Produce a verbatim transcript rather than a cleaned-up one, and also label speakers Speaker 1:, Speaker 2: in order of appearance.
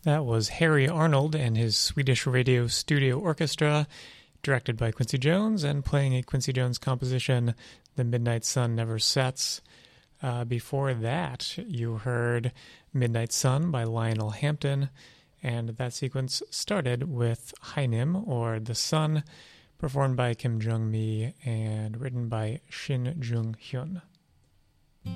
Speaker 1: That was Harry Arnold and his Swedish Radio Studio Orchestra, directed by Quincy Jones and playing a Quincy Jones composition, The Midnight Sun Never Sets. Uh, before that, you heard Midnight Sun by Lionel Hampton, and that sequence started with Hainim, or The Sun, performed by Kim Jung-mi and written by Shin Jung-hyun.